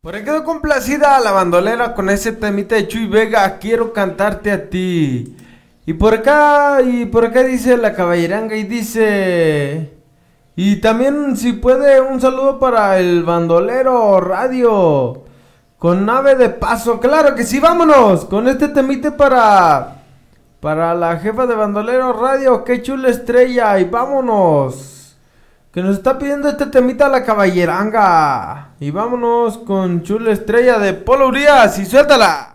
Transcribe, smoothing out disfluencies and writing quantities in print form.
Por ahí quedó complacida la bandolera con ese temita de Chuy Vega, quiero cantarte a ti. Y por acá dice la caballeranga y dice... Y también si puede un saludo para el bandolero radio. Con nave de paso, claro que sí, vámonos. Con este temite para la jefa de bandolero radio, qué chula estrella. Y vámonos. Que nos está pidiendo este temita la caballeranga. Y vámonos con chula estrella de Polo Urias y suéltala.